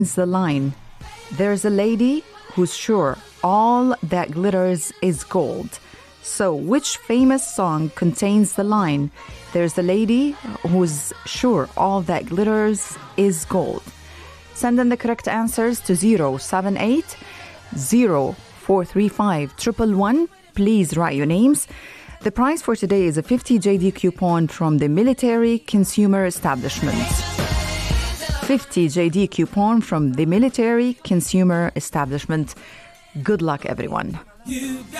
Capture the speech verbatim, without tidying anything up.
It's the line, there's a lady who's sure all that glitters is gold. So which famous song contains the line, there's a lady who's sure all that glitters is gold? Send in the correct answers to zero seven eight zero four three five one one one. Please write your names. The prize for today is a fifty J D coupon from the Military Consumer Establishment. fifty J D coupon from the Military Consumer Establishment. Good luck, everyone.